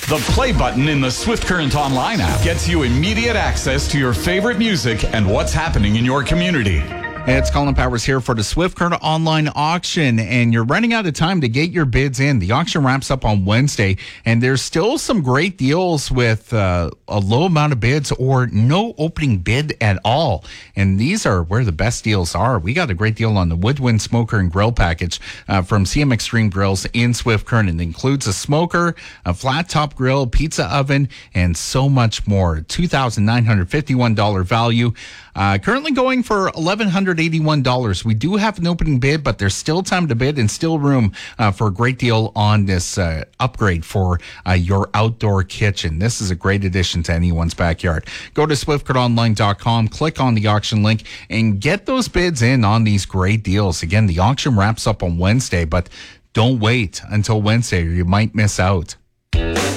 The play button in the Swift Current Online app gets you immediate access to your favorite music and what's happening in your community. It's Colin Powers here for the Swift Current Online auction, and you're running out of time to get your bids in. The auction wraps up on Wednesday, and there's still some great deals with a low amount of bids or no opening bid at all. And these are where the best deals are. We got a great deal on the Woodwind Smoker and Grill package from CM Extreme Grills in Swift Current. It includes a smoker, a flat top grill, pizza oven, and so much more. $2,951 value. Currently going for $1,181. We do have an opening bid, but there's still time to bid and still room for a great deal on this upgrade for your outdoor kitchen. This is a great addition to anyone's backyard. Go to swiftcurrentonline.com, click on the auction link, and get those bids in on these great deals. Again, the auction wraps up on Wednesday, but don't wait until Wednesday or you might miss out.